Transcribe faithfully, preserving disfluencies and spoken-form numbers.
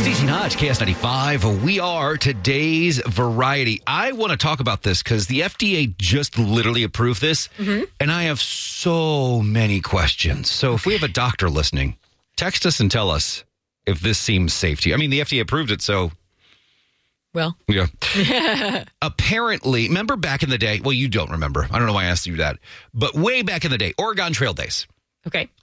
Stacey Hodge, K S ninety-five. We are today's variety. I want to talk about this because the F D A just literally approved this, mm-hmm. and I have so many questions. So if we have a doctor listening, text us and tell us if this seems safe to you. I mean, the F D A approved it, so... Well. Yeah. Apparently, remember back in the day? Well, you don't remember. I don't know why I asked you that. But way back in the day, Oregon Trail days. Okay.